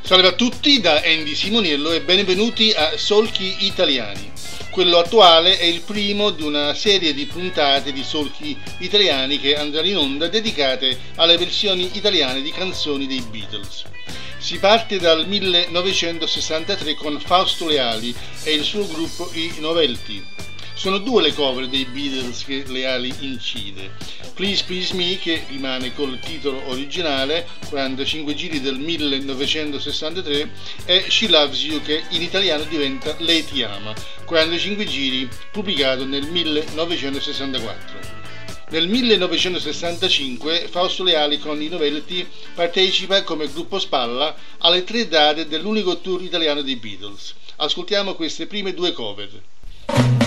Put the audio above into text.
Salve a tutti da Andy Simoniello e benvenuti a Solchi Italiani. Quello attuale è il primo di una serie di puntate di solchi italiani che andranno in onda dedicate alle versioni italiane di canzoni dei Beatles. Si parte dal 1963 con Fausto Leali e il suo gruppo I Novelty. Sono due le cover dei Beatles che Leali incide. Please Please Me, che rimane col titolo originale, 45 giri del 1963, e She Loves You, che in italiano diventa Lei ti ama, 45 giri, pubblicato nel 1964. Nel 1965 Fausto Leali con I Novelty partecipa come gruppo spalla alle 3 date dell'unico tour italiano dei Beatles. Ascoltiamo queste prime 2 cover.